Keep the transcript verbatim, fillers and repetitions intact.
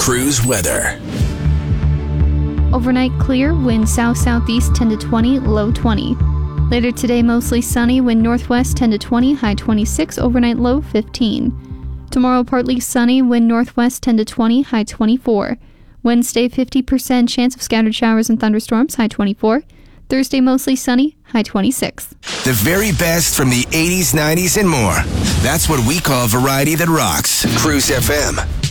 Cruise weather. Overnight clear, wind south-southeast ten to twenty, low twenty. Later today, mostly sunny, wind northwest ten to twenty, high twenty-six, overnight low fifteen. Tomorrow, partly sunny, wind northwest ten to twenty, high twenty-four. Wednesday, fifty percent chance of scattered showers and thunderstorms, high twenty-four. Thursday, mostly sunny, high twenty-six. The very best from the eighties, nineties, and more. That's what we call variety that rocks. Cruise F M.